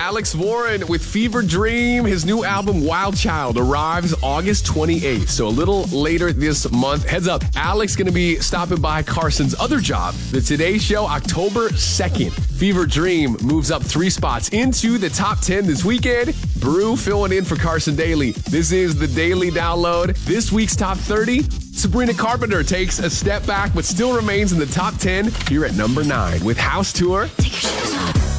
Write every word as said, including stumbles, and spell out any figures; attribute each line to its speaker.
Speaker 1: Alex Warren with Fever Dream. His new album, Wild Child, arrives August twenty-eighth, so a little later this month. Heads up, Alex going to be stopping by Carson's other job, The Today Show, October second. Fever Dream moves up three spots into the top ten this weekend. Brew filling in for Carson Daly. This is the Daily Download. This week's top thirty, Sabrina Carpenter takes a step back but still remains in the top ten here at number nine with House Tour.
Speaker 2: Take your shoes off.